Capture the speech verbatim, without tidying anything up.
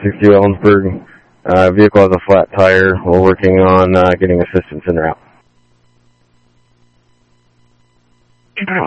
sixty Ellensburg. Uh, vehicle has a flat tire. We're working on uh, getting assistance en route.